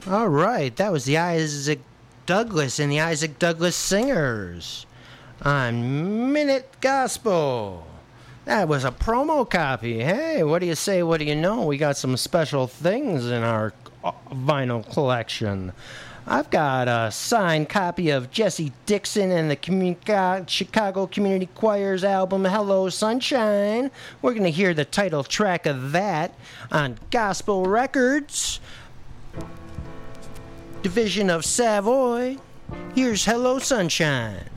All right, that was the Isaac Douglas and the Isaac Douglas Singers on Minute Gospel. That was a promo copy. Hey, what do you say? What do you know? We got some special things in our vinyl collection. I've got a signed copy of Jesse Dixon and the Chicago Community Choir's album Hello Sunshine. We're going to hear the title track of that on Gospel Records, division of Savoy. Here's Hello Sunshine.